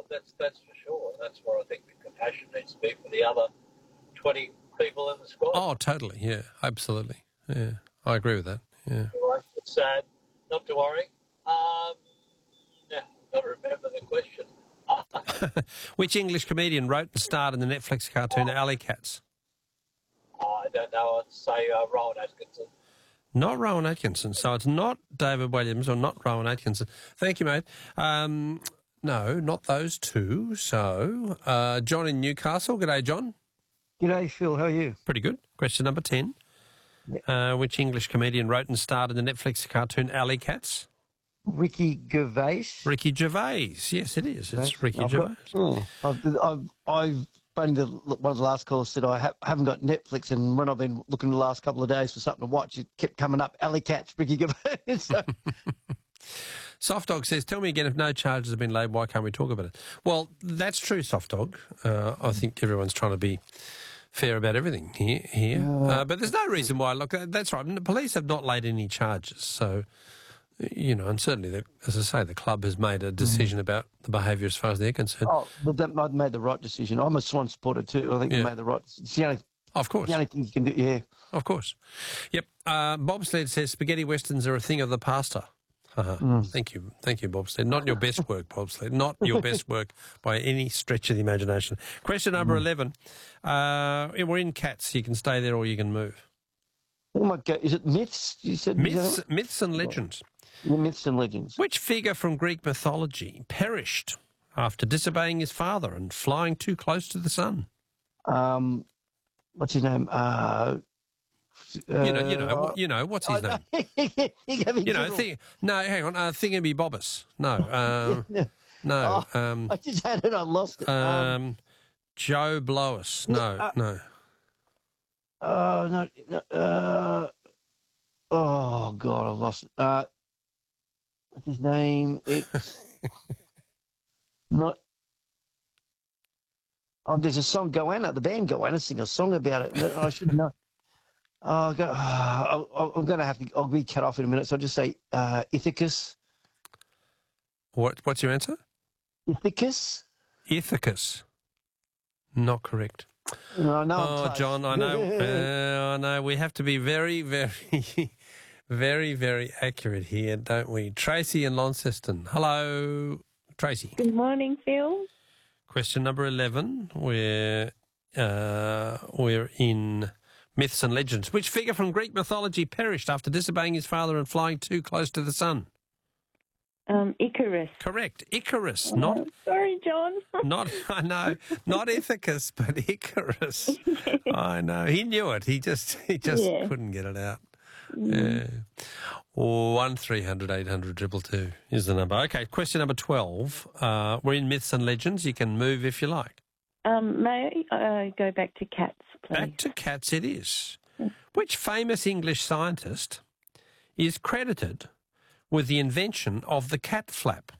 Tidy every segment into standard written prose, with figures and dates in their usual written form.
that's for sure. That's where I think the compassion needs to be for the other 20 people in the squad. Oh, totally. Yeah, absolutely. Yeah, I agree with that. Yeah. It's sad. Not to worry. Now, I've got to remember the question. Which English comedian wrote and starred in the Netflix cartoon Alley Cats? I don't know. I'd say Rowan Atkinson. Not Rowan Atkinson. So it's not David Williams or not Rowan Atkinson. Thank you, mate. No, not those two. So John in Newcastle. G'day, John. G'day, Phil. How are you? Pretty good. Question number 10. Yeah. Which English comedian wrote and starred in the Netflix cartoon Alley Cats? Ricky Gervais. Ricky Gervais. Yes, it is. It's Ricky Gervais. I've been to one of the last calls said I haven't got Netflix, and when I've been looking the last couple of days for something to watch, it kept coming up, Alley Cats, Ricky Gervais. So. Soft Dog says, tell me again, if no charges have been laid, why can't we talk about it? Well, that's true, Soft Dog. I think everyone's trying to be fair about everything here. But there's no reason why. Look, that's right. The police have not laid any charges. So, you know, and certainly, as I say, the club has made a decision about the behaviour as far as they're concerned. Oh, well, they made the right decision. I'm a Swan supporter too. I think they made the right decision. It's the only, of course. The only thing you can do, yeah. Of course. Yep. Bobsled says spaghetti westerns are a thing of the past. Thank you, Bobsled. Not your best work, Bobsled. Not your best work by any stretch of the imagination. Question number 11. We're in Cats. You can stay there or you can move. Oh my God! Is it myths? You said myths and legends. The myths and legends. Which figure from Greek mythology perished after disobeying his father and flying too close to the sun? What's his name? You know, what's his name? Hang on, Thingamybobus. No, no. I just had it, I lost it. Joe Blois. No. Oh God, I lost it. What's his name? It's not. Oh, there's a song, Goanna. The band Goanna sing a song about it. I should know. I'm going to have to. I'll be cut off in a minute. So I'll just say Ithacus. What's your answer? Ithacus. Ithacus. Not correct. No, John, I know. I know. We have to be very, very, very, very accurate here, don't we? Tracy in Launceston. Hello, Tracy. Good morning, Phil. Question number 11. We're in myths and legends. Which figure from Greek mythology perished after disobeying his father and flying too close to the sun? Icarus. Correct. Icarus. Sorry, John. I know. Not Ithacus, but Icarus. I know. He knew it. He just couldn't get it out. Yeah. 1300 800 222 is the number. Okay, question number 12. We're in myths and legends. You can move if you like. May I go back to Cats, please? Back to Cats it is. Which famous English scientist is credited with the invention of the cat flap?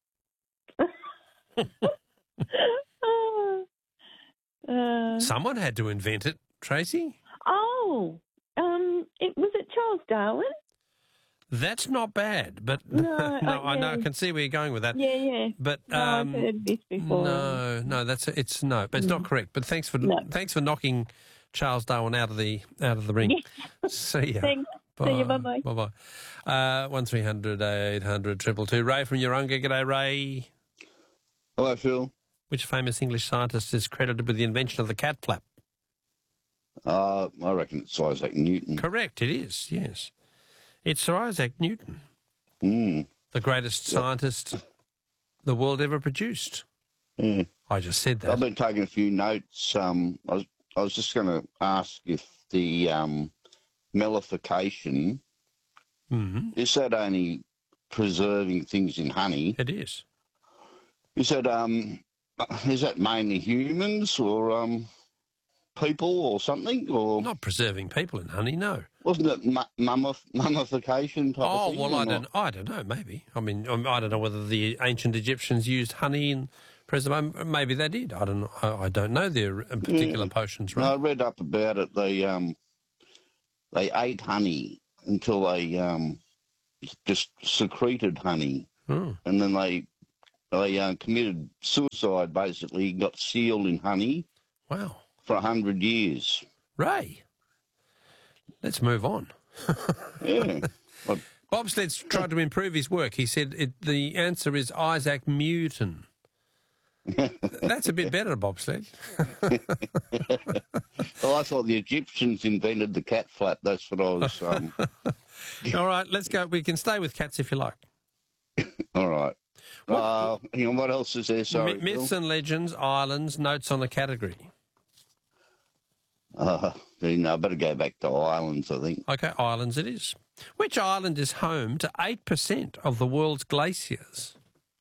Someone had to invent it, Tracy. Was it Charles Darwin? That's not bad, but I know I can see where you're going with that. Yeah. But I've heard this before. No, but it's not correct. But thanks for knocking Charles Darwin out of the ring. See ya. Thanks. Bye. See you. Bye. Bye. 1300 800 222. Ray from Urunga. G'day, Ray. Hello, Phil. Which famous English scientist is credited with the invention of the cat flap? I reckon it's Isaac Newton. Correct. It is. Yes. It's Sir Isaac Newton, the greatest scientist the world ever produced. I just said that. I've been taking a few notes. I was just going to ask if the mellification, is that only preserving things in honey? It is. Is that mainly humans or people or something? Or not preserving people in honey, no. Wasn't it mummification type of thing? Well, I don't know, maybe. I mean, I don't know whether the ancient Egyptians used honey in preservation. Maybe they did. I don't know. I don't know their particular potions, right? No, I read up about it. They ate honey until they just secreted honey, and then they they committed suicide, basically. He got sealed in honey Wow. for 100 years. Ray, let's move on. Yeah. Bobsled's tried to improve his work. He said the answer is Isaac Newton. That's a bit better, Bobsled. Well, I thought the Egyptians invented the cat flap. That's what I was... All right, let's go. We can stay with cats if you like. All right. Hang on, what else is there? Sorry, Myths Bill? and legends, islands, notes on the category. Then I better go back to islands, I think. Okay, islands it is. Which island is home to 8% of the world's glaciers?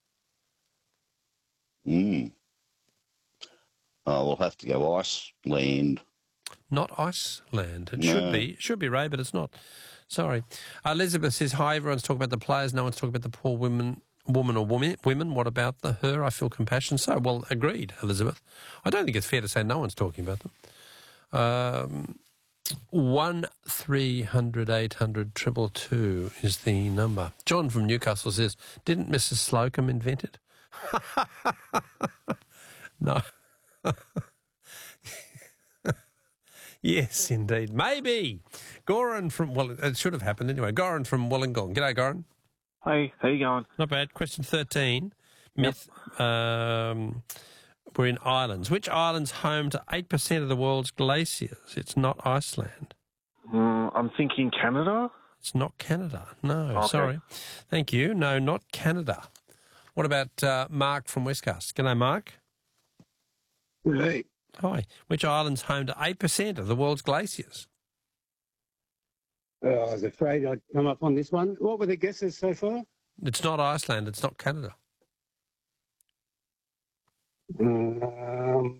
Oh, we'll have to go Iceland. Not Iceland. It No. should be, Ray, but it's not. Sorry. Elizabeth says, hi, everyone's talking about the players, no one's talking about the poor women or women. What about her? I feel compassion. So, well, agreed, Elizabeth. I don't think it's fair to say no one's talking about them. 1-300-800-222 is the number. John from Newcastle says, didn't Mrs. Slocum invent it? No. Yes, indeed. Maybe. Goran from, well, it should have happened anyway. Goran from Wollongong. G'day, Goran. Hey, how you going? Not bad. Question 13. Myth. We're in islands. Which island's home to 8% of the world's glaciers? It's not Iceland. I'm thinking Canada. It's not Canada. No, Okay. sorry. Thank you. No, not Canada. What about Mark from Westcast? G'day, Mark. Hey, Hi. Which island's home to 8% of the world's glaciers? I was afraid I'd come up on this one. What were the guesses so far? It's not Iceland. It's not Canada. Not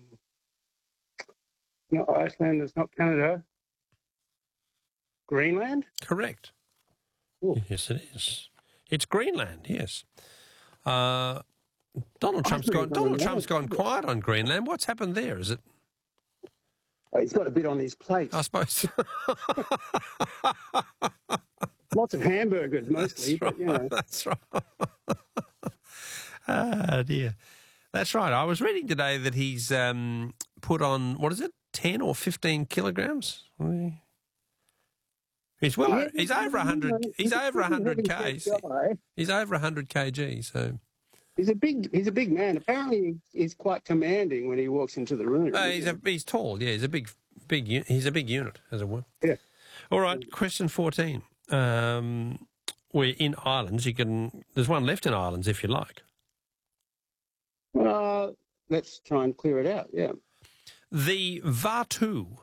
Iceland, it's not Canada. Greenland? Correct. Ooh. Yes, it is. It's Greenland, yes. Donald Trump's gone quiet on Greenland. What's happened there? Is it? Oh, he's got a bit on his plate. I suppose. Lots of hamburgers mostly, but you know. That's right. Ah, dear. That's right. I was reading today that he's put on, what is it, 10 or 15 kilograms? He's well. He's over 100. He's over 100 kgs. He's over 100 kg. So he's a big man. Apparently, he's quite commanding when he walks into the room. he's tall. Yeah, he's a big he's a big unit, as it were. Yeah. All right. Question 14. We're in islands. There's one left in islands if you like. Let's try and clear it out. Yeah. The Vatu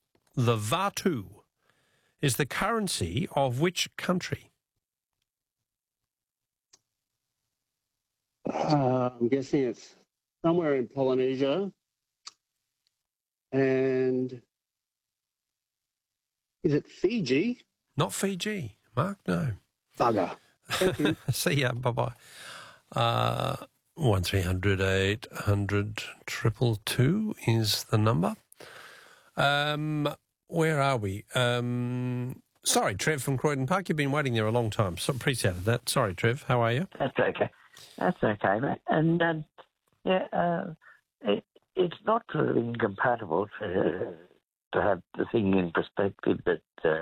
is the currency of which country? I'm guessing it's somewhere in Polynesia. And is it Fiji? Not Fiji, Mark. No. Bugger. Thank you. See ya. Bye bye. 1-300-800-222 is the number. Where are we? Sorry, Trev from Croydon Park. You've been waiting there a long time. So appreciated that. Sorry, Trev. How are you? That's okay. That's okay, mate. And it's not sort of incompatible to have the thing in perspective that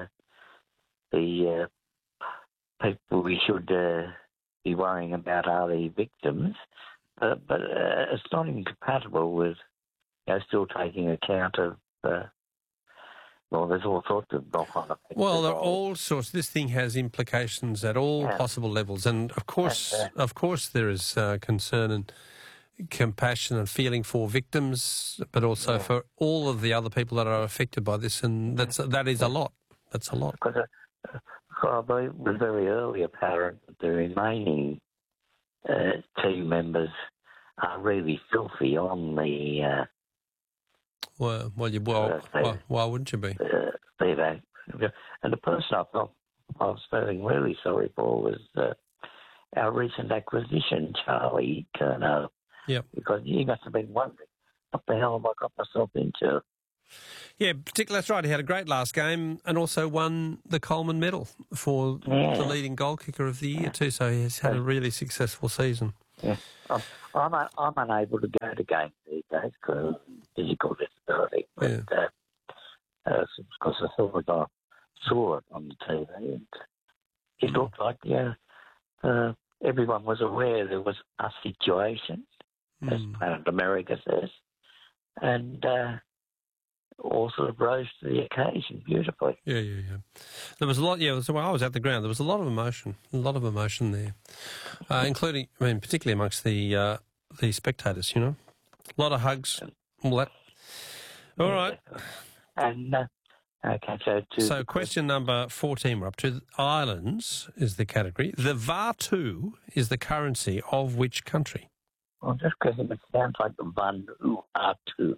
the people we should be worrying about are the victims, but it's not incompatible with still taking account of. Well, there's all sorts of knock-on effects. Well, there are all sorts. This thing has implications at all possible levels, and of course, there is concern and compassion and feeling for victims, but also for all of the other people that are affected by this, and that is a lot. That's a lot. Because I believe it was very early apparent that the remaining team members are really filthy on the. Why wouldn't you be? And the person I was feeling really sorry for was our recent acquisition, Charlie Curnow. Yeah. Because he must have been wondering, what the hell have I got myself into? Yeah, particularly, that's right. He had a great last game and also won the Coleman Medal for the leading goal kicker of the year too. So he's had a really successful season. Yeah. I'm unable to go to games these days because of physical disability. But, because I saw it on the TV and it looked like everyone was aware there was a situation, as Planet America says, and all sort of rose to the occasion beautifully. Yeah. There was a lot, so I was at the ground. There was a lot of emotion there, including, particularly amongst the spectators, A lot of hugs, all that. All right. And, okay, so question number 14 we're up to. Islands is the category. The Vaatu is the currency of which country? Well, just because it sounds like Vanuatu.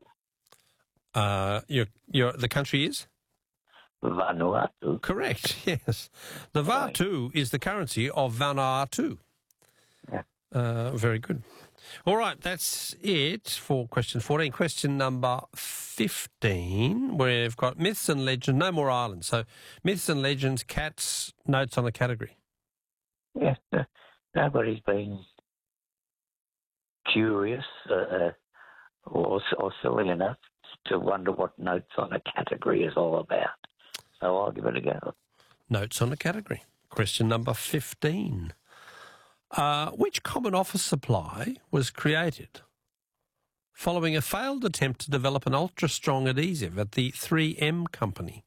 The country is? Vanuatu. Correct, yes. The Vaatu is the currency of Vanuatu. Yeah. Very good. All right, that's it for question 14. Question number 15, we've got myths and legends, no more islands. So myths and legends, cats, notes on the category. Yes, nobody's been curious or silly enough to wonder what notes on a category is all about. So I'll give it a go. Notes on the category. Question number 15. Which common office supply was created following a failed attempt to develop an ultra-strong adhesive at the 3M company?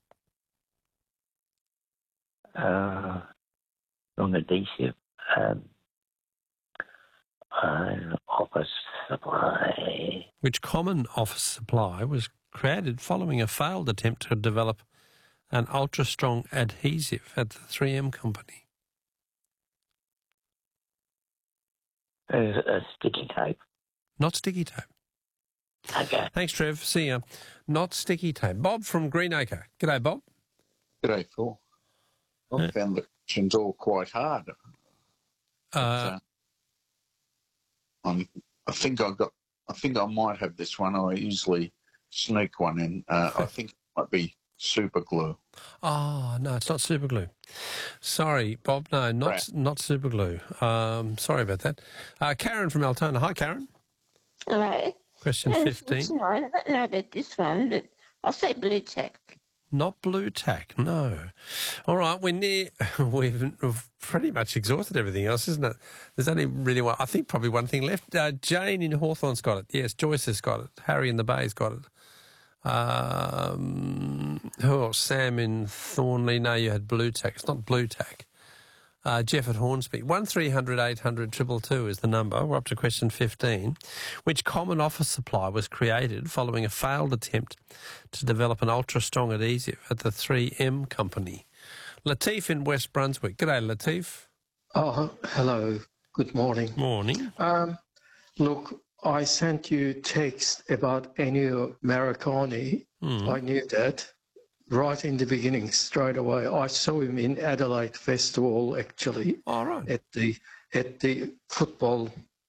Strong adhesive. Office supply. Which common office supply was created following a failed attempt to develop an ultra-strong adhesive at the 3M company? Sticky tape. Not sticky tape. Okay. Thanks, Trev. See ya. Not sticky tape. Bob from Greenacre. G'day, Bob. G'day, Phil. I found the questions all quite hard. I think I might have this one. I usually sneak one in. I think it might be super glue. Oh, no, it's not super glue. Sorry, Bob. No, not super glue. Sorry about that. Karen from Altona. Hi, Karen. Hello. Question 15. I don't know about this one, but I'll say blue tack. Not blue tack, no. All right, we're near. We've pretty much exhausted everything else, isn't it? There's only really one. I think probably one thing left. Jane in Hawthorn's got it. Yes, Joyce has got it. Harry in the Bay's got it. Sam in Thornley. No, you had blue tack. It's not blue tack. Jeff at Hornsby. 1300 800 222 is the number. We're up to question 15. Which common office supply was created following a failed attempt to develop an ultra-strong adhesive at the 3M company? Latif in West Brunswick. G'day, Latif. Oh, hello. Good morning. Morning. Look, I sent you text about Ennio Morricone. I knew that right in the beginning, straight away. I saw him in Adelaide Festival, actually. All right. At the football,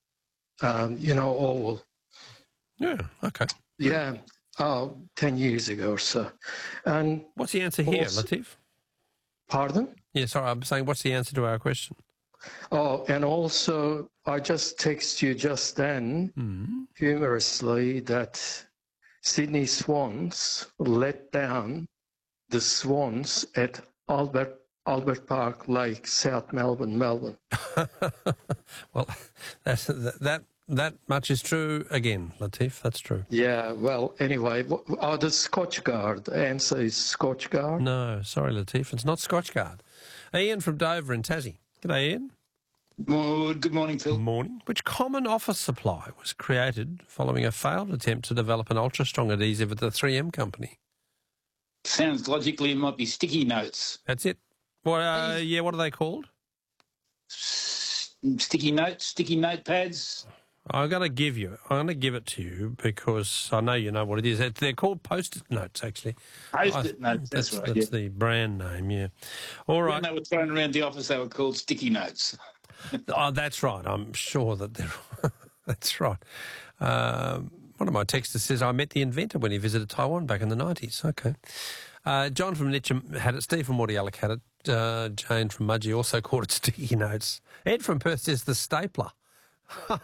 oval. Yeah. Okay. Yeah. 10 years ago or so. And what's the answer here, Latif? Pardon? Yeah. Sorry, I'm saying what's the answer to our question? Oh, and also I just texted you just then, humorously, that Sydney Swans let down the Swans at Albert Park Lake, South Melbourne. Well, that much is true again, Latif. That's true. Yeah. Well, anyway, the Scotchgard. The answer is Scotchgard. No, sorry, Latif. It's not Scotchgard. Ian from Dover in Tassie. G'day, Ian. Good morning, Phil. Morning. Which common office supply was created following a failed attempt to develop an ultra-strong adhesive at the 3M company? Sounds logically it might be sticky notes. That's it. What are they called? Sticky notes, sticky notepads. I'm going to give it to you because I know you know what it is. They're called Post-it notes, actually. Post-it notes, that's right. That's the brand name, yeah. All right. When they were thrown around the office, they were called sticky notes. Oh, that's right. I'm sure that they're... That's right. One of my texters says, I met the inventor when he visited Taiwan back in the 90s. Okay. John from Nitcham had it. Steve from Mordialloc had it. Jane from Mudgee also called it sticky notes. Ed from Perth says the stapler.